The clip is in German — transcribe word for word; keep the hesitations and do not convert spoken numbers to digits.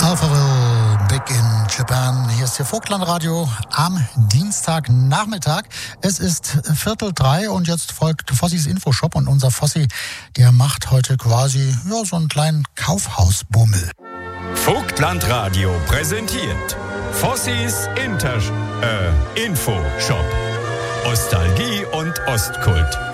Alphaville, Big in Japan. Hier ist Ihr Vogtland-Radio am Dienstagnachmittag. Es ist Viertel drei und jetzt folgt Fossis Infoshop und unser Fossi, der macht heute quasi ja, so einen kleinen Kaufhausbummel. Vogtland-Radio präsentiert Fossis Inter- äh, Infoshop. Ostalgie und Ostkult.